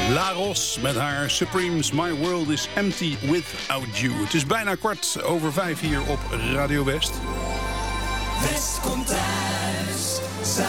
La Ros met haar Supremes, My World is Empty Without You. Het is bijna 4:15 hier op Radio West. West komt thuis,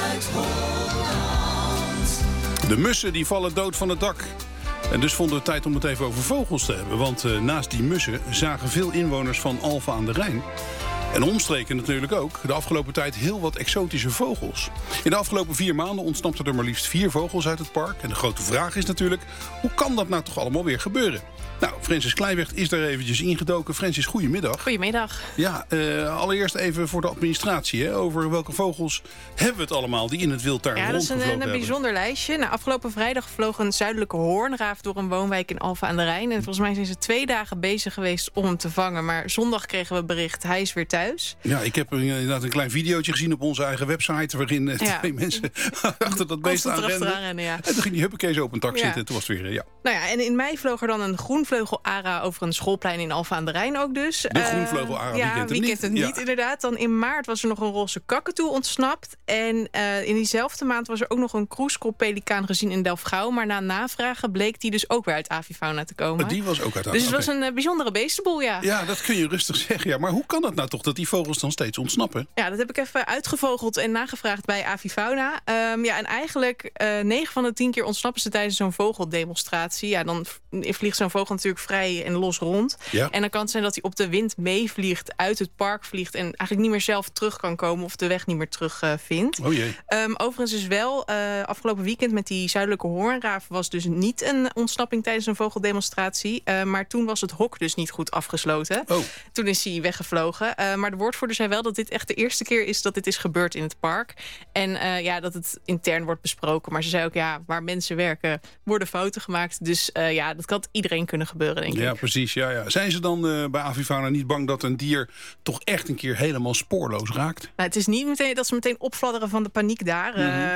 Zuid-Holland. De mussen die vallen dood van het dak. En dus vonden we het tijd om het even over vogels te hebben. Want naast die mussen zagen veel inwoners van Alphen aan de Rijn... en omstreken natuurlijk ook, de afgelopen tijd heel wat exotische vogels. In de afgelopen 4 maanden ontsnapten er maar liefst 4 vogels uit het park. En de grote vraag is natuurlijk, hoe kan dat nou toch allemaal weer gebeuren? Nou, Francis Kleiweg is daar eventjes ingedoken. Francis, goedemiddag. Goedemiddag. Ja, allereerst even voor de administratie. Hè, over welke vogels hebben we het allemaal die in het wild daar rondgevlogen hebben? Ja, dat is een bijzonder lijstje. Nou, afgelopen vrijdag vloog een zuidelijke hoornraaf door een woonwijk in Alphen aan de Rijn. En volgens mij zijn ze 2 dagen bezig geweest om hem te vangen. Maar zondag kregen we bericht, hij is weer thuis. Ja, ik heb inderdaad een klein videootje gezien op onze eigen website... waarin 2 mensen achter dat beest aan renden. Ja. En toen ging die huppekees op een tak zitten. Toen was het weer, ja. Nou ja, en in mei vloog er dan een groenvleugel-ara over een schoolplein in Alphen aan de Rijn ook dus. De groenvleugel-ara, wie kent het niet, inderdaad. Dan in maart was er nog een roze kakatoe ontsnapt. En in diezelfde maand was er ook nog een kroeskrop-pelikaan gezien in Delfgauw. Maar na navragen bleek die dus ook weer uit avifauna te komen. Die was ook uit Dus het was een bijzondere beestenboel, ja. Ja, dat kun je rustig zeggen. Ja. Maar hoe kan het nou toch dat die vogels dan steeds ontsnappen? Ja, dat heb ik even uitgevogeld en nagevraagd bij Avifauna. En eigenlijk 9 van de 10 keer ontsnappen ze tijdens zo'n vogeldemonstratie. Ja, dan vliegt zo'n vogel natuurlijk vrij en los rond. Ja. En dan kan het zijn dat hij op de wind meevliegt, uit het park vliegt... en eigenlijk niet meer zelf terug kan komen of de weg niet meer terug vindt. Oh jee. Overigens is wel afgelopen weekend met die zuidelijke hoornraaf... was dus niet een ontsnapping tijdens een vogeldemonstratie. Maar toen was het hok dus niet goed afgesloten. Oh. Toen is hij weggevlogen. Maar de woordvoerder zei wel dat dit echt de eerste keer is dat dit is gebeurd in het park. En dat het intern wordt besproken. Maar ze zei ook, waar mensen werken worden fouten gemaakt. Dus dat kan iedereen kunnen gebeuren, denk ik. Ja, precies. Ja. Zijn ze dan bij Avifauna niet bang dat een dier toch echt een keer helemaal spoorloos raakt? Nou, het is niet meteen dat ze meteen opfladderen van de paniek daar.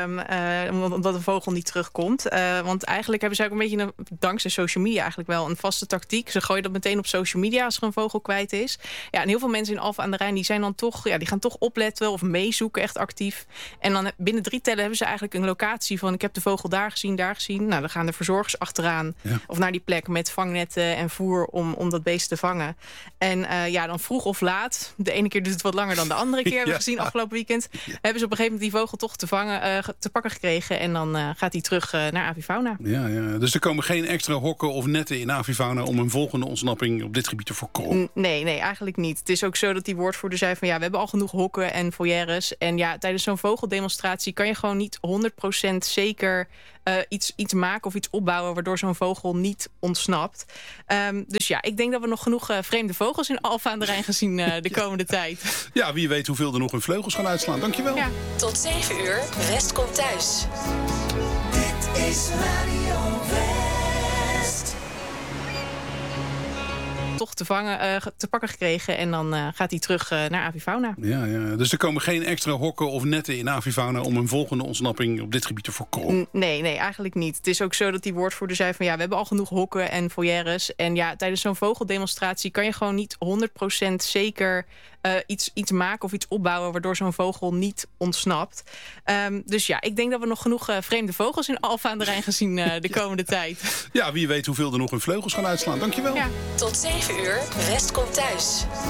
Omdat een vogel niet terugkomt. Want eigenlijk hebben ze ook een beetje, dankzij social media eigenlijk wel, een vaste tactiek. Ze gooien dat meteen op social media als er een vogel kwijt is. Ja, en heel veel mensen in Alphen aan de Rijn die zijn dan toch, die gaan toch opletten of meezoeken, echt actief. En dan binnen 3 tellen hebben ze eigenlijk een locatie van, ik heb de vogel daar gezien, daar gezien. Nou, dan gaan de verzorgers achteraan of naar die plek met vangnetten en voer om dat beest te vangen. En dan vroeg of laat, de ene keer duurt het wat langer dan de andere keer, hebben we gezien afgelopen weekend, hebben ze op een gegeven moment die vogel toch te pakken gekregen en dan gaat hij terug naar Avifauna. Ja, dus er komen geen extra hokken of netten in Avifauna om een volgende ontsnapping op dit gebied te voorkomen? Nee, eigenlijk niet. Het is ook zo dat die woordvoerder zei van we hebben al genoeg hokken en foyeres. En tijdens zo'n vogeldemonstratie kan je gewoon niet 100% zeker iets maken of iets opbouwen waardoor zo'n vogel niet ontsnapt. Dus ik denk dat we nog genoeg vreemde vogels in Alphen aan de Rijn gaan zien de komende tijd. Ja, wie weet hoeveel er nog hun vleugels gaan uitslaan. Dankjewel. Ja. Tot 7 uur, West komt thuis. Dit is Radio West. Toch te pakken gekregen en dan gaat hij terug naar Avifauna. Ja, dus er komen geen extra hokken of netten in Avifauna om een volgende ontsnapping op dit gebied te voorkomen? Nee, eigenlijk niet. Het is ook zo dat die woordvoerder zei van we hebben al genoeg hokken en foyeres. En tijdens zo'n vogeldemonstratie kan je gewoon niet 100% zeker iets maken of iets opbouwen waardoor zo'n vogel niet ontsnapt. Dus ik denk dat we nog genoeg vreemde vogels in Alphen aan de Rijn gaan zien de komende tijd. Ja, wie weet hoeveel er nog hun vleugels gaan uitslaan. Dankjewel. Ja. Tot 7 uur, West komt thuis.